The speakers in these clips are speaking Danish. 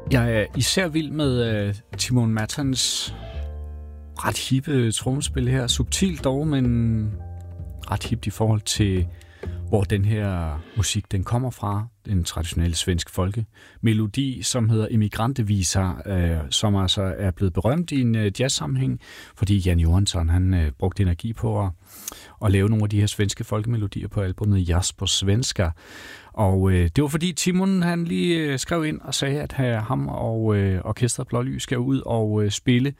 Jeg er især vild med Timon Mattans ret hippe trommespil her. Subtilt dog, men ret hipt i forhold til, hvor den her musik den kommer fra. Den traditionelle svensk folkemelodi, som hedder Immigrantevisar, som altså er blevet berømt i en jazzsammenhæng, fordi Jan Johansson han brugte energi på at lave nogle af de her svenske folkemelodier på albumet Jazz på svenska. Og det var fordi Timon han lige skrev ind og sagde, at ham og orkestret Blålys skal ud og spille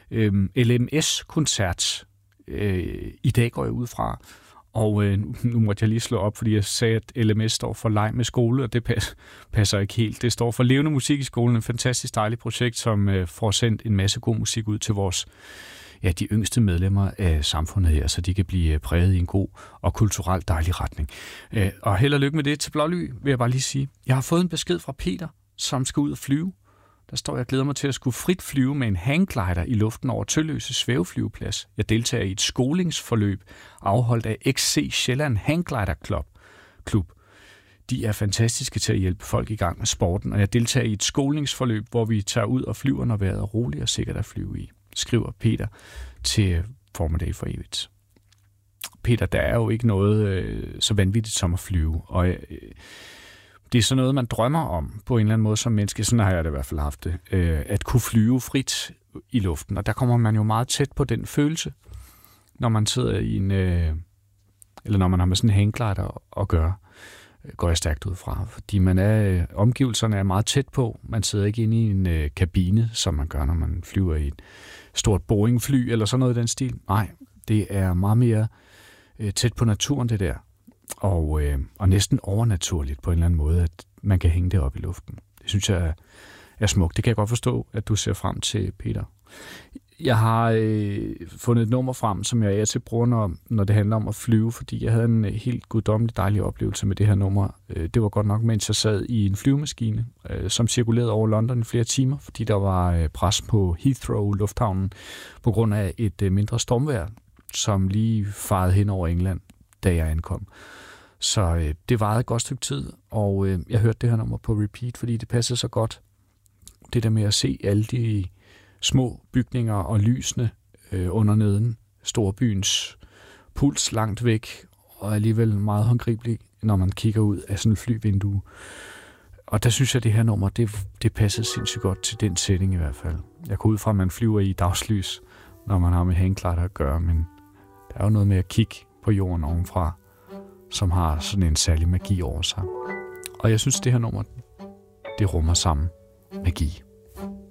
LMS-koncert. I dag går jeg ud fra. Og nu måtte jeg lige slå op, fordi jeg sagde, at LMS står for leg med skole, og det passer ikke helt. Det står for levende musik i skolen, en fantastisk dejligt projekt, som får sendt en masse god musik ud til vores, de yngste medlemmer af samfundet her, så de kan blive præget i en god og kulturelt dejlig retning. Og held og lykke med det til Blåly, vil jeg bare lige sige. Jeg har fået en besked fra Peter, som skal ud og flyve. Der står, jeg glæder mig til at skulle frit flyve med en hangglider i luften over Tølløse svæveflyveplads. Jeg deltager i et skolingsforløb afholdt af XC Sjælland Hangglider Klub. De er fantastiske til at hjælpe folk i gang med sporten, og jeg deltager i et skolingsforløb, hvor vi tager ud og flyver, når vejret er roligt og sikkert at flyve i, skriver Peter til Formiddag for evigt. Peter, der er jo ikke noget så vanvittigt som at flyve, og det er sådan noget, man drømmer om på en eller anden måde som menneske. Sådan har jeg det i hvert fald haft det. At kunne flyve frit i luften. Og der kommer man jo meget tæt på den følelse, når man sidder i en... eller når man har med sådan en hangglider at gøre, går jeg stærkt ud fra. Fordi omgivelserne er meget tæt på. Man sidder ikke inde i en kabine, som man gør, når man flyver i et stort Boeing-fly eller sådan noget i den stil. Nej, det er meget mere tæt på naturen, det der. Og næsten overnaturligt på en eller anden måde, at man kan hænge det op i luften. Det synes jeg er smukt. Det kan jeg godt forstå, at du ser frem til, Peter. Jeg har fundet et nummer frem, som jeg er til bruger, når det handler om at flyve, fordi jeg havde en helt guddommelig dejlig oplevelse med det her nummer. Det var godt nok, mens jeg sad i en flyvemaskine, som cirkulerede over London i flere timer, fordi der var pres på Heathrow Lufthavnen på grund af et mindre stormvejr, som lige farede hen over England, da jeg ankom. Så det varede et godt stykke tid, og jeg hørte det her nummer på repeat, fordi det passede så godt. Det der med at se alle de små bygninger og lysene under neden, storbyens puls langt væk, og alligevel meget håndgribelig, når man kigger ud af sådan et flyvindue. Og der synes jeg, at det her nummer, det passede sindssygt godt til den setting i hvert fald. Jeg går ud fra, at man flyver i dagslys, når man har med hangglider at gøre, men der er jo noget med at kigge på jorden ovenfra, som har sådan en særlig magi over sig. Og jeg synes, det her nummer, det rummer samme magi.